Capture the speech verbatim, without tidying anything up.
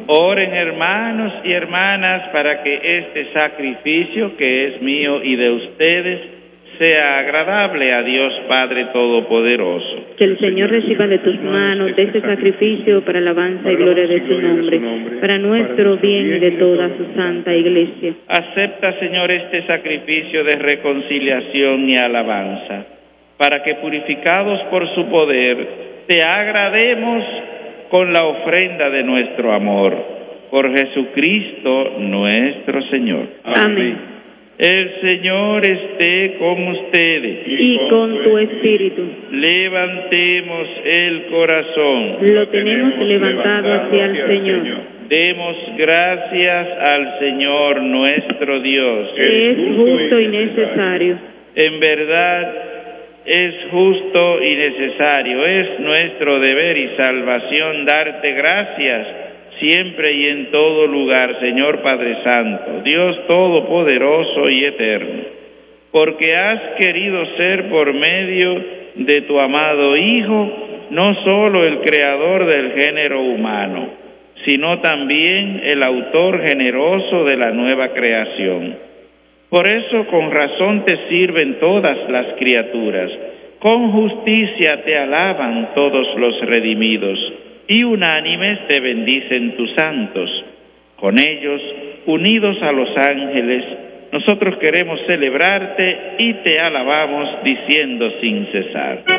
Oren, hermanos y hermanas, para que este sacrificio que es mío y de ustedes sea agradable a Dios Padre Todopoderoso. Que el Señor reciba de tus manos de este sacrificio para alabanza y gloria de su nombre, para nuestro bien y de toda su santa Iglesia. Acepta, Señor, este sacrificio de reconciliación y alabanza, para que purificados por su poder, te agrademos con la ofrenda de nuestro amor. Por Jesucristo nuestro Señor. Amén. El Señor esté con ustedes. Y con tu espíritu. Levantemos el corazón. Lo tenemos levantado hacia el Señor. Demos gracias al Señor nuestro Dios. Es justo y necesario. En verdad, es justo y necesario. Es nuestro deber y salvación darte gracias siempre y en todo lugar, Señor Padre Santo, Dios Todopoderoso y Eterno, porque has querido ser por medio de tu amado Hijo, no solo el creador del género humano, sino también el autor generoso de la nueva creación. Por eso con razón te sirven todas las criaturas, con justicia te alaban todos los redimidos, y unánimes te bendicen tus santos. Con ellos, unidos a los ángeles, nosotros queremos celebrarte y te alabamos diciendo sin cesar.